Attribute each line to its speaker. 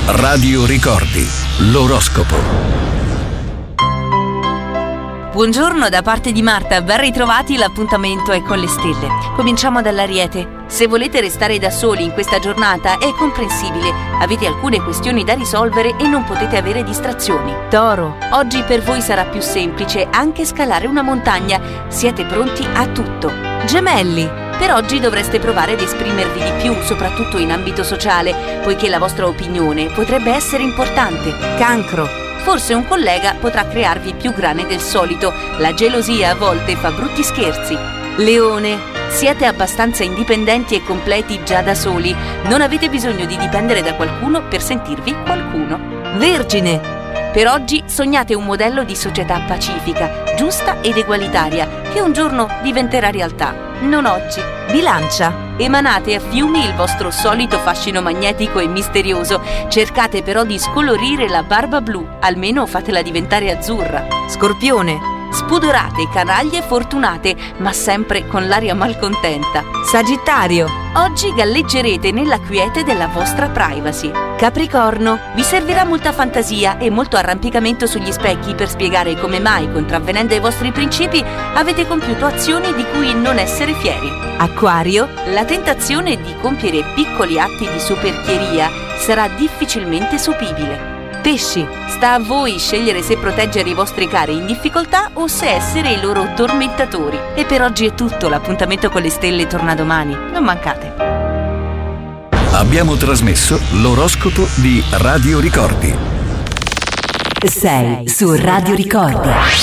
Speaker 1: Radio Ricordi, l'oroscopo.
Speaker 2: Buongiorno da parte di Marta, ben ritrovati, l'appuntamento è con le stelle. Cominciamo dall'Ariete. Se volete restare da soli in questa giornata è comprensibile, avete alcune questioni da risolvere e non potete avere distrazioni. Toro, oggi per voi sarà più semplice anche scalare una montagna, siete pronti a tutto. Gemelli, per oggi dovreste provare ad esprimervi di più, soprattutto in ambito sociale, poiché la vostra opinione potrebbe essere importante. Cancro, forse un collega potrà crearvi più grane del solito. La gelosia a volte fa brutti scherzi. Leone, siete abbastanza indipendenti e completi già da soli. Non avete bisogno di dipendere da qualcuno per sentirvi qualcuno. Vergine, per oggi sognate un modello di società pacifica, giusta ed egualitaria, che un giorno diventerà realtà. Non oggi. Bilancia, emanate a fiumi il vostro solito fascino magnetico e misterioso. Cercate però di scolorire la barba blu, almeno fatela diventare azzurra. Scorpione, spudorate canaglie fortunate, ma sempre con l'aria malcontenta. Sagittario, oggi galleggerete nella quiete della vostra privacy. Capricorno, vi servirà molta fantasia e molto arrampicamento sugli specchi per spiegare come mai, contravvenendo ai vostri principi, avete compiuto azioni di cui non essere fieri. Acquario, la tentazione di compiere piccoli atti di soperchieria sarà difficilmente sopibile. Pesci, sta a voi scegliere se proteggere i vostri cari in difficoltà o se essere i loro tormentatori. E per oggi è tutto, l'appuntamento con le stelle torna domani, non mancate.
Speaker 1: Abbiamo trasmesso l'oroscopo di Radio Ricordi.
Speaker 3: Sei su Radio Ricordi.